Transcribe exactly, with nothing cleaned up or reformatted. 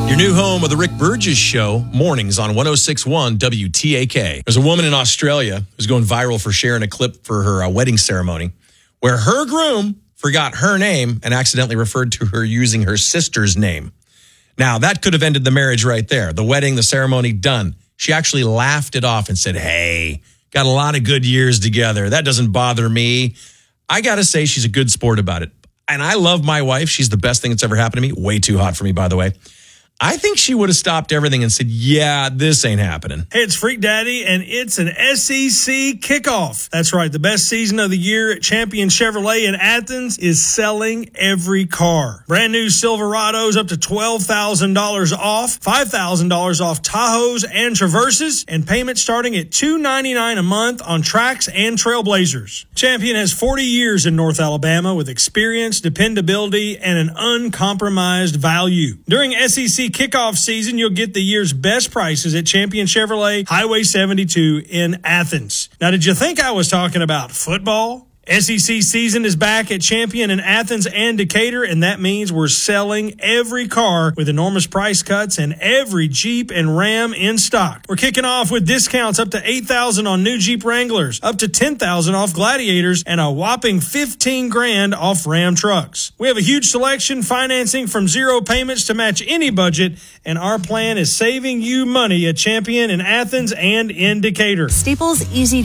Your new home of the Rick Burgess Show, mornings on one oh six point one W T A K. There's a woman in Australia who's going viral for sharing a clip for her uh, wedding ceremony where her groom forgot her name and accidentally referred to her using her sister's name. Now, that could have ended the marriage right there. The wedding, the ceremony, done. She actually laughed it off and said, hey, got a lot of good years together. That doesn't bother me. I got to say she's a good sport about it. And I love my wife. She's the best thing that's ever happened to me. Way too hot for me, by the way. I think she would have stopped everything and said, yeah, this ain't happening. Hey, it's Freak Daddy, and it's an S E C kickoff. That's right. The best season of the year at Champion Chevrolet in Athens is selling every car. Brand new Silverados up to twelve thousand dollars off, five thousand dollars off Tahoes and Traverses, and payments starting at two hundred ninety-nine dollars a month on Trax and Trailblazers. Champion has forty years in North Alabama with experience, dependability, and an uncompromised value. During S E C kickoff season, you'll get the year's best prices at Champion Chevrolet, Highway seventy-two in Athens. Now, did you think I was talking about football? S E C season is back at Champion in Athens and Decatur, and that means we're selling every car with enormous price cuts and every Jeep and Ram in stock. We're kicking off with discounts up to eight thousand dollars on new Jeep Wranglers, up to ten thousand dollars off Gladiators, and a whopping fifteen grand off Ram trucks. We have a huge selection, financing from zero payments to match any budget, and our plan is saving you money at Champion in Athens and in Decatur. Staples Easy